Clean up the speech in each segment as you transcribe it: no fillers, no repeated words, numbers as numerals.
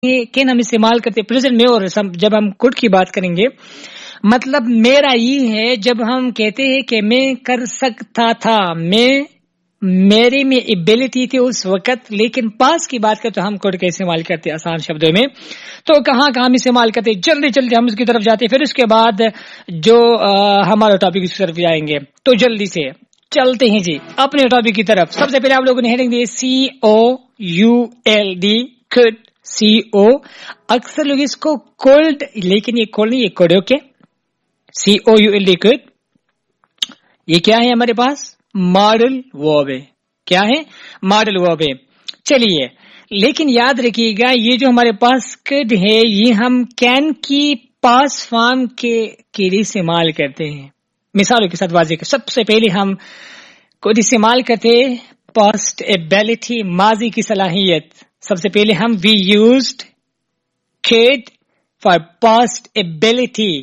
Can ہم استعمال کرتے پریزنٹ میں, اور جب ہم could کی بات کریں گے مطلب میرا یہ ہے جب ہم کہتے ہیں کہ میں کر سکتا تھا, میرے میں ایبلٹی تھی اس وقت, لیکن پاس کی بات کریں تو ہم could کا استعمال کرتے ہیں آسان شبدوں میں. تو کہاں ہم استعمال کرتے, جلدی جلدی ہم اس کی طرف جاتے, پھر اس کے بعد جو ہمارا ٹاپک اس کی طرف جائیں گے. تو جلدی سے چلتے ہیں جی اپنے ٹاپک کی طرف. سب سے پہلے آپ لوگوں نے heading the COULD, could, CO. اکثر لوگ اس کو کولڈ, لیکن یہ کولڈ نہیں, یہ کوڈ. Okay, COULD could. یہ کیا ہے ہمارے پاس, ماڈل ورب ہے. کیا ہے, ماڈل ورب ہے. چلیے, لیکن یاد رکھیے گا یہ جو ہمارے پاس could ہے یہ ہم کین کی پاس فارم کے لیے استعمال کرتے ہیں. مثالوں کے ساتھ واضح کر, سب سے پہلے ہم could استعمال کرتے پاسٹ ایبلٹی, ماضی کی صلاحیت. سب سے پہلے ہم we used could for past ability.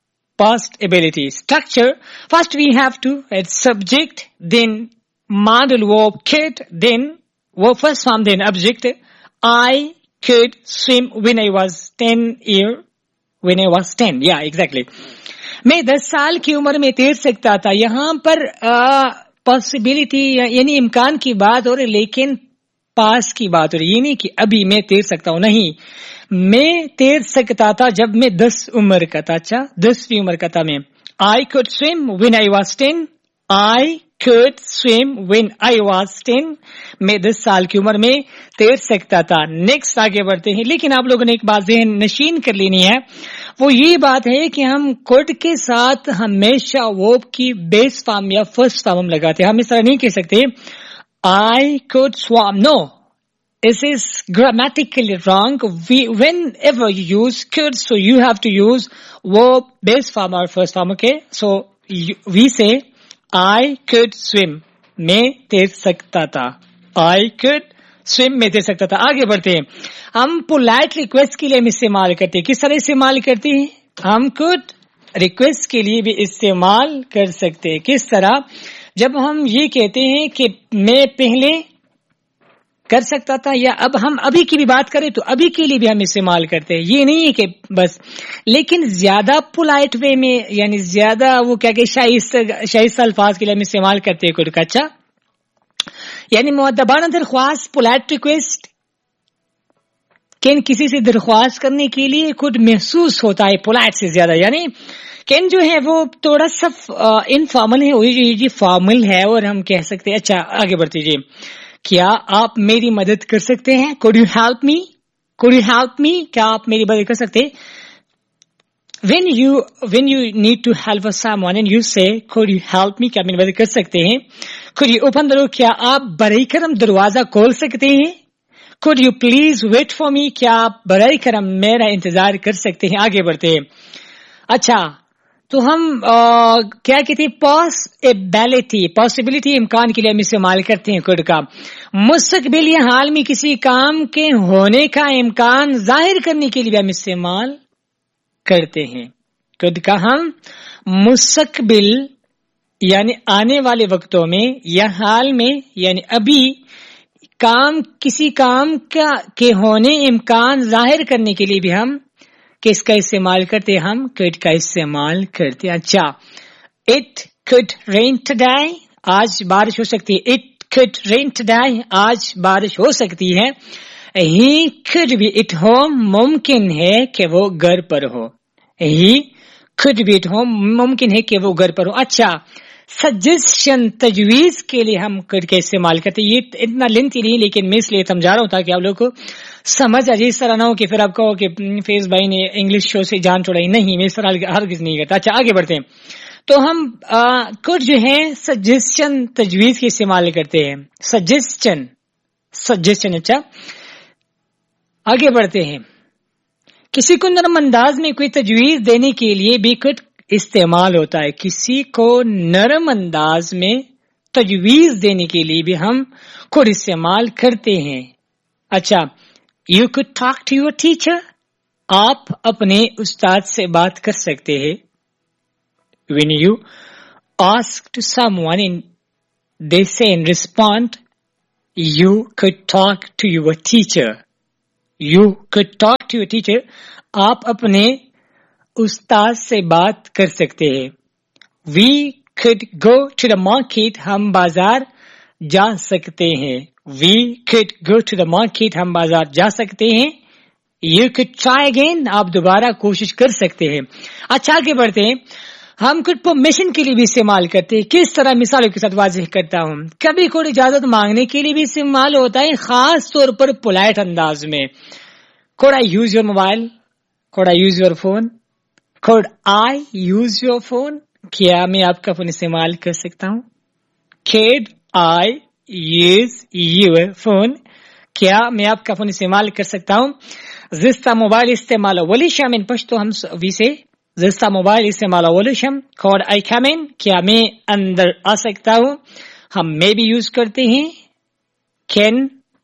Structure, first we have to add subject, then modal verb could, then verb first form, then object. I could swim when I was 10 years. When I was 10, yeah, exactly. میں 10 سال کی عمر میں تیر سکتا تھا. یہاں پر possibility یعنی امکان کی بات ہو رہی, لیکن پاس کی بات ہو رہی, یہ نہیں کہ ابھی میں تیر سکتا ہوں, نہیں, میں تیر سکتا تھا جب میں 10 عمر کا تھا. اچھا, 10ویں عمر کا تھا میں. I could swim when I was 10. I could swim when I was 10. میں 10 سال کی عمر میں تیر سکتا تھا. نیکسٹ آگے بڑھتے ہیں. لیکن آپ لوگوں نے ایک بات ذہن نشین کر لینی ہے, وہ یہ بات ہے کہ ہم could کے ساتھ ہمیشہ verb کی بیس فارم یا فرسٹ فارم ہم لگاتے ہیں. ہم اس طرح نہیں کہہ سکتے I could swim. No, this is grammatically wrong. Whenever you use could, so you have to use verb base form or first form. Okay, so we say I could swim. میں تیر سکتا تھا. I could swim, میں تیر سکتا تھا. آگے بڑھتے ہیں. ہم polite request کے لیے ہم استعمال کرتے ہیں. کس طرح استعمال کرتے ہیں, ہم could ریکویسٹ کے لیے بھی استعمال کر سکتے ہیں. کس طرح, جب ہم یہ کہتے ہیں کہ میں پہلے کر سکتا تھا, یا اب ہم ابھی کی بھی بات کریں تو ابھی کے لیے بھی ہم استعمال کرتے ہیں. یہ نہیں ہے کہ بس, لیکن زیادہ پولائٹ وے میں, یعنی زیادہ وہ کیا کہ شائستہ الفاظ کے لیے ہم استعمال کرتے ہیں could کا. اچھا, یعنی مؤدبانہ درخواست, پولائٹ ریکویسٹ, کین کسی سے درخواست کرنے کے لیے could محسوس ہوتا ہے پولائٹ سے زیادہ. یعنی کین جو ہے وہ تھوڑا سا انفارمل ہے, یہ فارمل ہے, اور ہم کہہ سکتے ہیں. اچھا آگے بڑھتے جی, کیا آپ میری مدد کر سکتے ہیں, could you help me, کیا آپ میری مدد کر سکتے ہیں. when you need to help someone and you say could you help me, کیا میری مدد کر سکتے ہیں. could you open the door, کیا آپ برائے کرم دروازہ کھول سکتے ہیں. could you please wait for me, کیا آپ برائے کرم میرا انتظار کر سکتے ہیں. آگے بڑھتے ہیں. اچھا, تو ہم کیا کہتے ہیں, پاسبلٹی, امکان کے لیے ہم استعمال کرتے ہیں could کا. مستقبل یا حال میں کسی کام کے ہونے کا امکان ظاہر کرنے کے لیے ہم استعمال کرتے ہیں could کا. ہم مستقبل یعنی آنے والے وقتوں میں, یا حال میں یعنی ابھی کسی کام کے ہونے امکان ظاہر کرنے کے لیے بھی ہم کس کا استعمال کرتے ہیں, ہم could کا استعمال کرتے ہیں. اچھا, it could rain today, آج بارش ہو سکتی ہے. it could rain today, آج بارش ہو سکتی ہے. he could be at home, ممکن ہے کہ وہ گھر پر ہو. he could be at home, ممکن ہے کہ وہ گھر پر ہو. اچھا, سجیشن, تجویز کے لیے ہم could کا استعمال کرتے ہیں. یہ اتنا لینتھی نہیں, لیکن میں اس لیے سمجھا رہا ہوں تاکہ آپ لوگ کو سمجھ آجائے. اس طرح نہ ہو کہ پھر آپ کہو کہ فیض بھائی نے انگلش شو سے جان چھوڑائی. نہیں, میں اس طرح ہرگز نہیں کرتا. اچھا آگے بڑھتے ہیں. تو ہم could جو ہے سجیشن, تجویز کے استعمال کرتے ہیں. سجیشن. اچھا آگے بڑھتے ہیں. کسی کو نرم انداز میں کوئی تجویز دینے کے لیے بھی could استعمال ہوتا ہے. کسی کو نرم انداز میں تجویز دینے کے لیے بھی ہم could استعمال کرتے ہیں. اچھا, you could talk to your teacher, آپ اپنے استاد سے بات کر سکتے ہیں. when you ask to someone and they say in respond you could talk to your teacher. You could talk to your teacher. آپ اپنے استاد سے بات کر سکتے ہیں. We could go to the market. ہم بازار جا سکتے ہیں. We could go to the market. ہم بازار جا سکتے ہیں. You could try again. آپ دوبارہ کوشش کر سکتے ہیں. اچھا آگے بڑھتے ہیں. ہم کچھ پرمیشن کے لیے بھی استعمال کرتے ہیں. کس طرح مثالوں کے ساتھ واضح کرتا ہوں. کبھی کوئی اجازت مانگنے کے لیے بھی استعمال ہوتا ہے, خاص طور پر پولائٹ انداز میں. Could I use your mobile? Could I use your phone? Could I use your phone? کیا میں آپ کا فون استعمال کر سکتا ہوں. Could I use your phone? کیا میں آپ کا فون استعمال کر سکتا ہوں. زستہ موبائل استعمال اولی شامن پشتو ہم وی سے زستہ موبائل استعمال اولی شم. Could I come in? کیا میں اندر آ سکتا ہوں. ہم میں بھی یوز کرتے ہیں. Can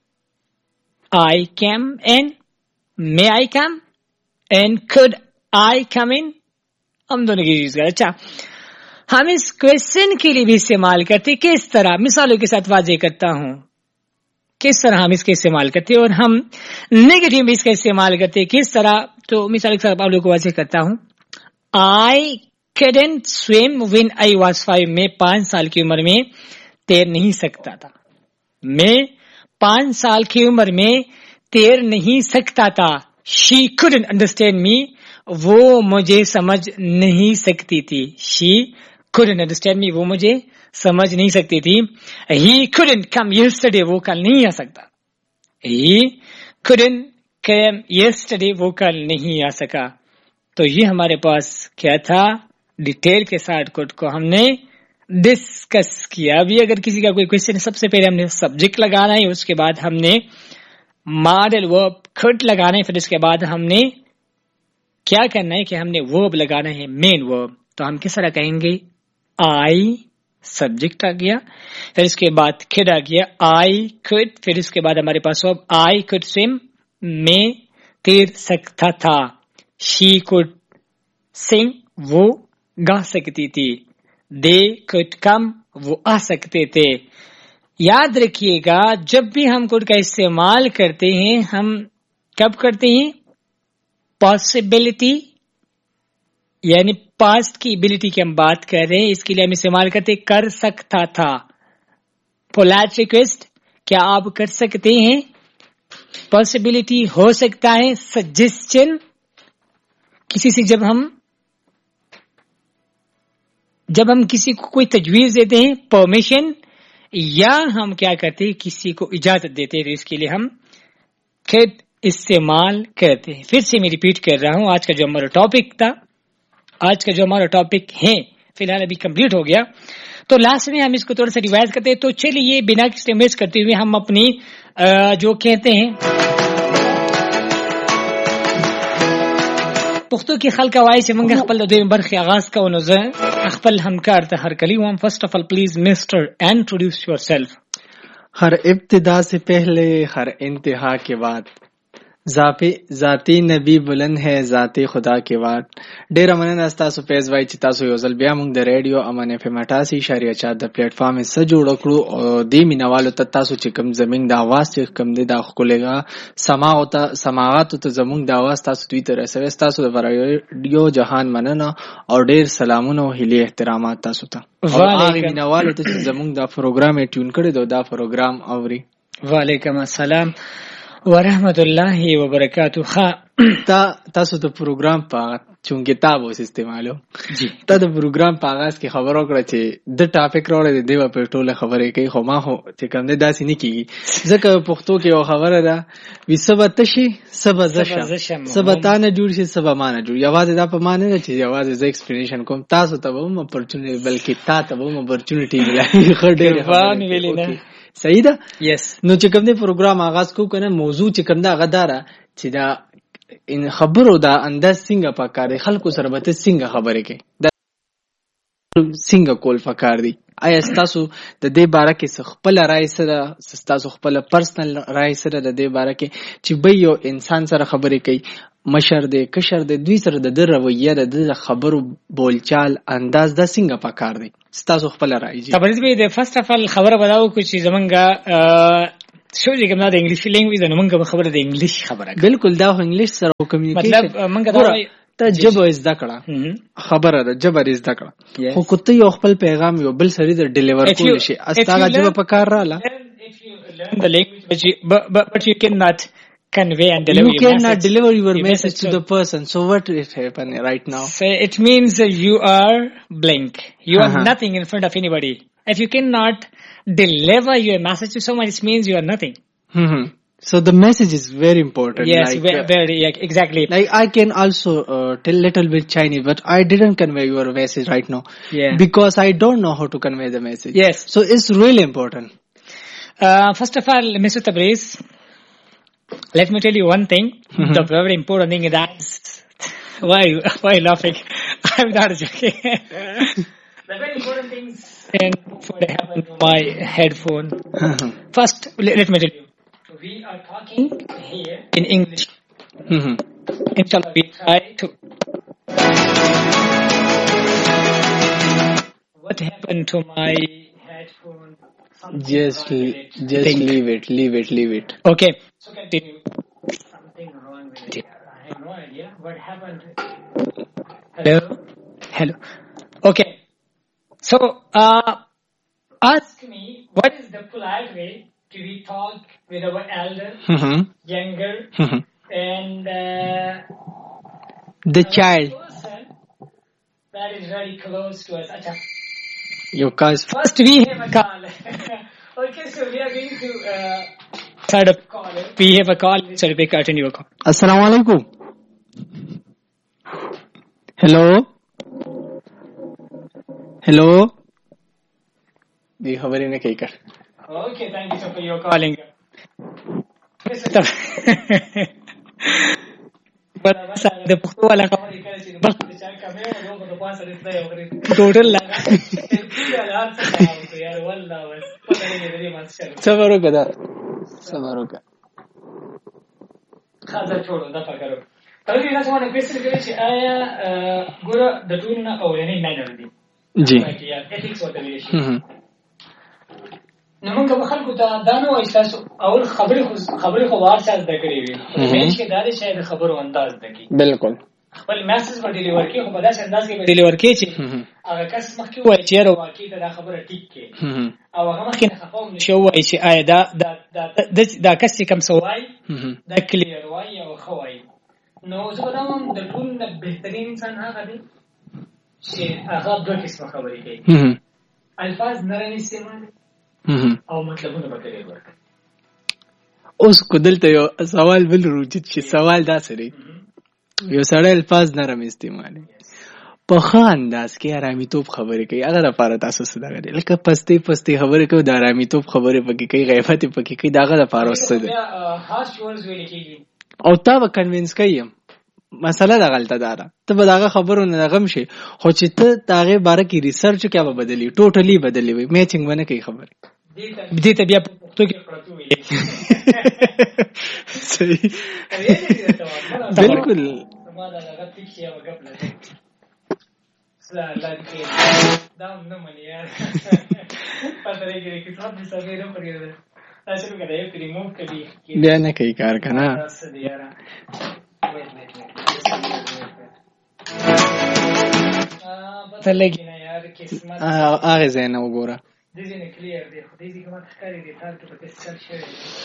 I come in? May I come? And could I come in? ہم دونوں کی یوز کرتے. اچھا ہم اس کوشچن کے لیے بھی استعمال کرتے. کس طرح مثالوں کے ساتھ واضح کرتا ہوں. کس طرح ہم اس کا استعمال کرتے اور ہم نیگیٹو بھی اس کا استعمال کرتے. کس طرح تو مثال کے ساتھ آپ لوگوں کو واضح کرتا ہوں. I couldn't swim when I was 5. میں 5 سال کی عمر میں تیر نہیں سکتا تھا. میں 5 سال کی عمر میں تیر نہیں سکتا تھا. She couldn't understand me. وہ مجھے سمجھ نہیں سکتی تھی. She couldn't understand me. وہ مجھے سمجھ نہیں سکتی تھی. He couldn't come yesterday. وہ کل نہیں آ سکتا. He couldn't come yesterday. وہ کل نہیں آ سکا. تو یہ ہمارے پاس کیا تھا, ڈیٹیل کے ساتھ کوڈ کو ہم نے ڈسکس کیا. ابھی اگر کسی کا کوئی کوشچن, سب سے پہلے ہم نے سبجیکٹ لگانا ہے, اس کے بعد ہم نے ماڈل ورب کڈ لگانا ہے, پھر اس کے بعد ہم نے کیا کرنا ہے کہ ہم نے ورب لگانا ہے, مین ورب. تو ہم کس طرح کہیں گے, آئی سبجیکٹ آ گیا, پھر اس کے بعد کڈ آ گیا, آئی کڈ, پھر اس کے بعد ہمارے پاس ورب آئی کڈ سویم, میں تیر سکتا تھا. She could sing. وہ گا سکتی تھی. They could come. وہ آ سکتے تھے. یاد رکھیے گا جب بھی ہم could کا استعمال کرتے ہیں, ہم کب کرتے ہیں, possibility یعنی past کی ability کی ہم بات کر رہے ہیں, اس کے لیے ہم استعمال کرتے کر سکتا تھا. polite request, کیا آپ کر سکتے ہیں. possibility ہو سکتا ہے. suggestion, کسی سے جب ہم کسی کو کوئی تجویز دیتے ہیں, پرمیشن, یا ہم کیا کرتے ہیں, کسی کو اجازت دیتے ہیں, تو اس کے لیے ہم could استعمال کرتے ہیں. پھر سے میں ریپیٹ کر رہا ہوں, آج کا جو ہمارا ٹاپک تھا, آج کا جو ہمارا ٹاپک ہے فی الحال ابھی کمپلیٹ ہو گیا. تو لاسٹ میں ہم اس کو تھوڑا سا ریوائز کرتے ہیں. تو چلیے بنا کسی ویسٹ کرتے ہوئے ہم اپنی جو کہتے ہیں پختو کی خلق وای چې موږ خپل د دوی برخه آغاز کوو, نو زه خپل همکار ته هرکلی وایم. First of all please mister introduce your self. ہر ابتدا سے پہلے ہر انتہا کے بعد ذاتی نبی بلند ہے ذاتی خدا کے بعد. ډیره مننه تاسو فیض وای چې تاسو یو ځل بیا موږ د ریډیو امن اف ام 88.4 د پلیټ فارم سره جوړ کړو, او دې مینوالو ته تاسو چې کوم زمونږ د आवाज چې کوم دی د خپلګه سماعات ته زمونږ د आवाज تاسو دوی ته رسوي. تاسو د ریډیو جهان مننه او ډیر سلامونه او هیلې احترامات تاسو ته. وعلیکم مینوالو ته چې زمونږ د پروګرام ټیون کړی دا پروګرام اوري. وعلیکم السلام ورحمت اللہ وبرکاتہ. تاسو د پروګرام په چونګې تاسو استعمالو جی تا د پروګرام په آغاز کې خبر وکړه چې د ټاپک راوړې د دیو په ټوله خبرې کوي, خو ما هو چې کوم نه داسې نه کیږي, ځکه پښتو کې یو خبره ده, وی سبا تشي سبا زشم سبا تا نه جوړ شي سبا ما نه جوړ. یوازې دا په معنی نه چې یوازې ز ایکسپلینیشن کوم, تاسو ته به هم اپورچونټی بلکې تا ته به هم اپورچونټی ملایي. خډې فان ویلی نه صحیح ده. یس نو چې کوم دی پروګرام آغاز کو کنه, موضوع چې کوم دا غداره چې دا ان خبرو دا انداز څنګه پکار دی, خلکو سره به څنګه خبرې کوي, دا څنګه کول پکار دی. آیا تاسو د دې باره کې خپل رائے سره, تاسو خپل پرسنل رائے سره د دې باره کې چې به یو انسان سره خبرې کوي, مشر دی کشر دی, دوی سره د رویه د خبرو بولچال انداز دا څنګه پکار دی, تاسو خپل رائے جی. تبریز به د فرست اف ال خبره بداو کو چې زمونږه شو چې کوم د انګلیش لینګویج نه موږ خبره د انګلیش خبره بالکل دا انګلیش سره کمیونیکیشن مطلب موږ دا ته جبه زده کړه خبره ده جبه زده کړه خو کته یو خپل پیغام یو بل سړي د ډیلیور کول شي استاګه جبه په کار رااله the language but you cannot convey and deliver you cannot deliver your message to the person. So what is happening right now? So it means you are blank. You are nothing in front of anybody. If you cannot deliver your message to someone, it means you are nothing. So the message is very important. Yes, very exactly. Like I can also tell little bit Chinese, but I didn't convey your message right now. Yeah. Because I don't know how to convey the message. Yes. So it's really important. First of all, Mr. Tabriz, let me tell you one thing. The very important thing is that why are you laughing? I'm not joking. The very important things and what happened to my headphone. First, let me tell you. We are talking here in English. Inshallah, we try to. What happened to my headphone? Just leave it. Okay. So continue. Something wrong with it. I have no idea what happened. Hello. Okay. So, ask me what is the polite way to we talk with our elder, younger, and the child person that is very close to us. Achha. Your call. First, we have a call. Okay, so we are going to start a call. We have a call. So we can attend your call. Assalamu alaikum. Hello. The खबर ने कही कर. Okay, thank you so for your calling. बस the Pukhto वाला खबर इकरे चीज़ बस चार कमे और लोग तो पांच सौ रुपये होकर total लगा. यार वाला बस पता नहीं मेरे मास चलो. सवारों का. खासा छोड़ो दफा करो. तभी ना सोने क्वेश्चन करे ची आया गुरा दटून ना और नहीं मैनर दी. जी. यार ethics होता है ये. نو موږ به خلکو ته دا نه وایو تاسو اول خبرې خو وار چا زده کړې وي مین چې دا دی چې د خبرو انداز زده کړي بالکل خپل میسج به ډیلیور کړي خو په داسې انداز کې به ډیلیور کړي چې هغه کس مخکې ووایي چې یاره واقعي ته دا خبره ټیک کړي او هغه مخکې نه خفه هم نشي ووایي چې آیا دا کس چې کوم څه وایي دا کلیر وایي او ښه وایي نو زه به دا وایم د ټول نه بهترین انسان هغه دی چې هغه دوه قسمه خبرې کوي الفاظ نرم استعمال او مطلبونه به کوي ورکړي اوس کو دلته یو سوال بل روجت شي سوال دا سره یو سړی الفاظ نرم استعمال په ښه انداز کې آرامي توپ خبرې کوي هغه لپاره تاسو څه دغه لکه پستی خبرې کوي د آرامي توپ خبرې پکې کوي غیبت پکې کوي دغه لپاره وسته ده او تا به کنوینس کوي مسله دا غلطه ده ته به دغه خبرو نه غم شي خو چې ته دغه باره کې ریسرچ کې به بدلی ټوټلی بدلی وي میچینګ باندې کوي خبره دې ته بیا پښتو کې پراتو وي صحیح بالکل ما دا هغه ټیک یې وګپ نه سلام کې دا نو مې یار پاتې کې چې څه دې سره نه پرېږده تاسو وګورئ یو ریموو کړئ بیا نه کوي کار کنه پتہ لګی نه یار قسمت هغه زنه وګوره دې نه کلیر دی خو دې کومه ښکاری دی تاسو په څه چل شي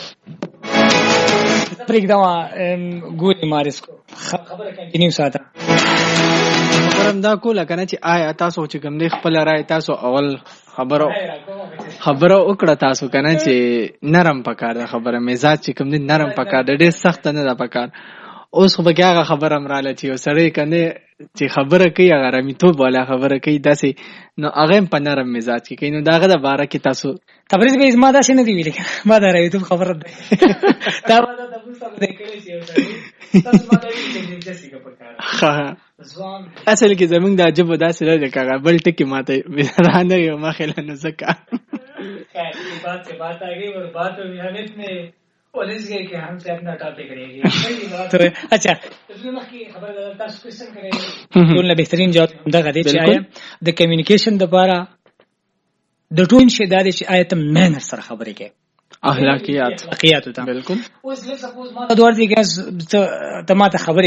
پرېږدم ګوري مارس کو خبره کنټینیو ساته خبرم دا کوله کنه چې آیا تاسو چې کوم دی خپل رائے تاسو اول خبره وکړه تاسو کنه چې نرم پکار ده خبره مزاج چې کوم دی نرم پکار ده ډېر سخت نه ده پکار اوس خو بګه هغه خبره امراله چې سړی کنه چې خبره کوي هغه رامیتوب والا خبره کوي داسې نو هغه په نرم مزاج کې کوي نو داغه د باره کې تاسو تبریز به ما دا شنه دی ویل ما دا رامیتوب خبره ده دا ما دا تاسو سره د کړی چې تاسو ما دا ویل چې څه کې پکاره ځوان اصل کې زمونږ د عجب داسې لږه کاغه بل ټکی ماته رانه یو ما خلک نه زکه बात आ गई और बात हमें ने पुलिस गए कि हमसे अपना टॉपिक करेंगे अच्छा इसमें की खबर तاسو क्वेश्चन करेंगे ټول بهترین جواب دا غدي چې آیا د کمیونیکیشن لپاره د ټول شي دا چې آیا ته مینر سره خبرې کوي اخلاقیات اخلاقیات ته بالکل. اوس لکه سپوز ما ته ورته کې ته ما ته خبرې